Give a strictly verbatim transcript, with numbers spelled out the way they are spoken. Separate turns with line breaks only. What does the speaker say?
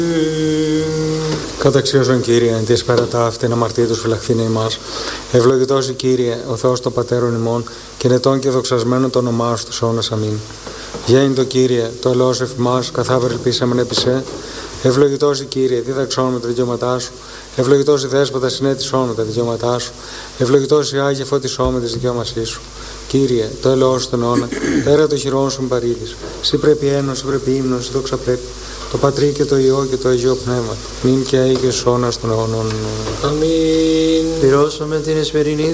Καταξίωσον Κύριε, εν της πέρα τα αυτήν αμαρτήτους φυλαχθήνε ημάς. Ευλογητός η Κύριε, ο Θεός των πατέρων ημών, και νετών και δοξασμένων το όνομά σου τους αιώνας. Αμήν. Γέννη το Κύριε, το ελαιός εφημάς, καθάβερ ελπίσαμεν επί σε. Ευλογητός η Κύριε, δίδαξόν με τα δικαιώματά σου. Ευλογητός η Δέσποτα, συνέτησόν με τα δικαιώματά σου. Ευλογητός η Άγιε, φώτισόν με τις δικαιώμασή σου. Κύριε, το ελαιός στον αιώνα, πέρα το χειρόν σου παρήλεις. Συ πρέπει ένος, συ πρέπει ύμνος, συ δόξα πρέπει. Το Πατρί και το Υιό και το Αγίο Πνεύμα, νυν και αεί και στους αιώνας των αιώνων.
Αμήν. Πληρώσαμε την εσπερινή